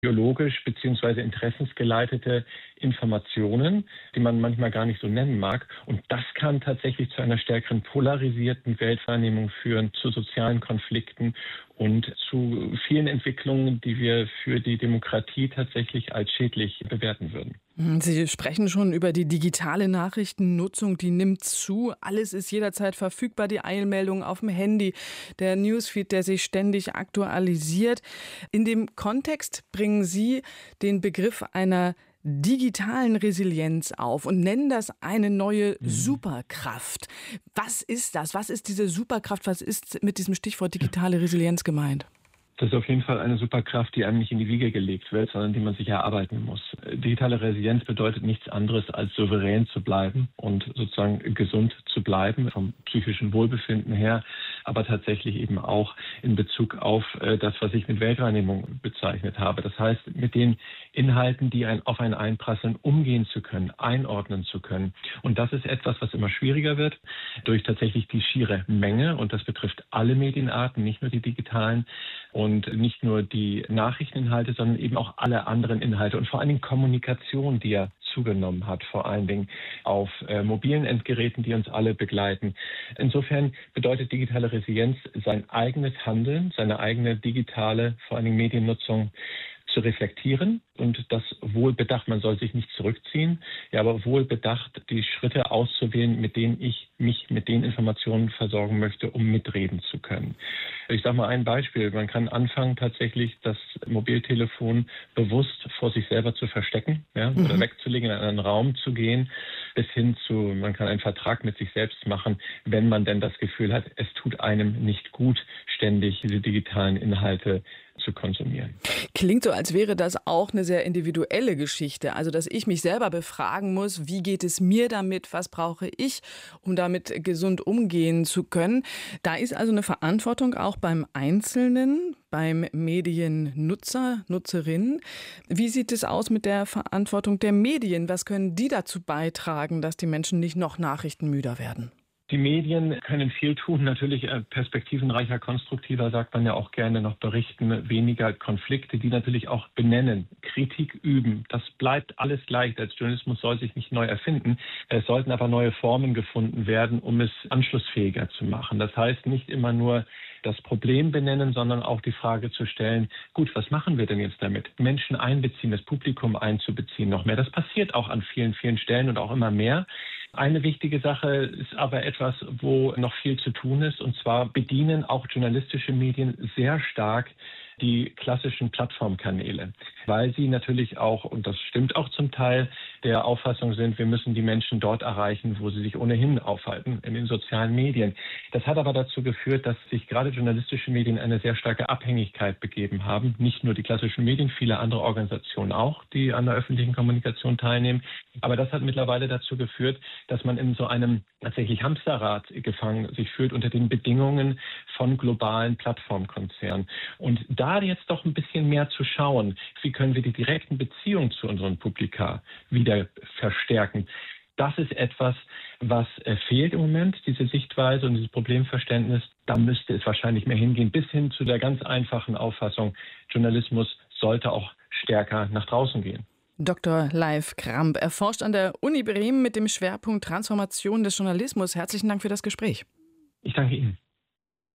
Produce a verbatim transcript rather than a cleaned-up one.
ideologisch bzw. interessensgeleitete Informationen, die man manchmal gar nicht so nennen mag. Und das kann tatsächlich zu einer stärkeren polarisierten Weltwahrnehmung führen, zu sozialen Konflikten und zu vielen Entwicklungen, die wir für die Demokratie tatsächlich als schädlich bewerten würden. Sie sprechen schon über die digitale Nachrichtennutzung, die nimmt zu. Alles ist jederzeit verfügbar, die Eilmeldungen auf dem Handy, der Newsfeed, der sich ständig aktualisiert. In dem Kontext bringen Sie den Begriff einer digitalen Resilienz auf und nennen das eine neue mhm. Superkraft. Was ist das? Was ist diese Superkraft? Was ist mit diesem Stichwort digitale Resilienz gemeint? Das ist auf jeden Fall eine Superkraft, die einem nicht in die Wiege gelegt wird, sondern die man sich erarbeiten muss. Digitale Resilienz bedeutet nichts anderes, als souverän zu bleiben und sozusagen gesund zu bleiben, vom psychischen Wohlbefinden her, aber tatsächlich eben auch in Bezug auf das, was ich mit Weltwahrnehmung bezeichnet habe. Das heißt, mit den Inhalten, die ein, auf einen einprasseln, umgehen zu können, einordnen zu können. Und das ist etwas, was immer schwieriger wird durch tatsächlich die schiere Menge. Und das betrifft alle Medienarten, nicht nur die digitalen. Und Und nicht nur die Nachrichteninhalte, sondern eben auch alle anderen Inhalte und vor allen Dingen Kommunikation, die ja zugenommen hat, vor allen Dingen auf äh, mobilen Endgeräten, die uns alle begleiten. Insofern bedeutet digitale Resilienz sein eigenes Handeln, seine eigene digitale, vor allen Dingen Mediennutzung zu reflektieren und das wohlbedacht, man soll sich nicht zurückziehen, ja, aber wohlbedacht die Schritte auszuwählen, mit denen ich mich mit den Informationen versorgen möchte, um mitreden zu können. Ich sage mal ein Beispiel. Man kann anfangen, tatsächlich das Mobiltelefon bewusst vor sich selber zu verstecken, ja, mhm. oder wegzulegen, in einen Raum zu gehen, bis hin zu, man kann einen Vertrag mit sich selbst machen, wenn man denn das Gefühl hat, es tut einem nicht gut, ständig diese digitalen Inhalte zu konsumieren. Klingt so, als wäre das auch eine sehr individuelle Geschichte. Also, dass ich mich selber befragen muss, wie geht es mir damit, was brauche ich, um damit gesund umgehen zu können. Da ist also eine Verantwortung auch beim Einzelnen, beim Mediennutzer, Nutzerinnen. Wie sieht es aus mit der Verantwortung der Medien? Was können die dazu beitragen, dass die Menschen nicht noch nachrichtenmüder werden? Die Medien können viel tun, natürlich perspektivenreicher, konstruktiver, sagt man ja auch gerne, noch berichten, weniger Konflikte, die natürlich auch benennen, Kritik üben. Das bleibt alles gleich. Der Journalismus soll sich nicht neu erfinden. Es sollten aber neue Formen gefunden werden, um es anschlussfähiger zu machen. Das heißt, nicht immer nur das Problem benennen, sondern auch die Frage zu stellen, gut, was machen wir denn jetzt damit? Menschen einbeziehen, das Publikum einzubeziehen noch mehr. Das passiert auch an vielen, vielen Stellen und auch immer mehr. Eine wichtige Sache ist aber etwas, wo noch viel zu tun ist, und zwar bedienen auch journalistische Medien sehr stark die klassischen Plattformkanäle, weil sie natürlich auch, und das stimmt auch zum Teil, der Auffassung sind, wir müssen die Menschen dort erreichen, wo sie sich ohnehin aufhalten, in den sozialen Medien. Das hat aber dazu geführt, dass sich gerade journalistische Medien eine sehr starke Abhängigkeit begeben haben. Nicht nur die klassischen Medien, viele andere Organisationen auch, die an der öffentlichen Kommunikation teilnehmen. Aber das hat mittlerweile dazu geführt, dass man in so einem tatsächlich Hamsterrad gefangen sich fühlt unter den Bedingungen von globalen Plattformkonzernen. Und da jetzt doch ein bisschen mehr zu schauen, wie können wir die direkten Beziehungen zu unseren Publika wieder verstärken. Das ist etwas, was fehlt im Moment, diese Sichtweise und dieses Problemverständnis. Da müsste es wahrscheinlich mehr hingehen, bis hin zu der ganz einfachen Auffassung, Journalismus sollte auch stärker nach draußen gehen. Doktor Leif Kramp erforscht an der Uni Bremen mit dem Schwerpunkt Transformation des Journalismus. Herzlichen Dank für das Gespräch. Ich danke Ihnen.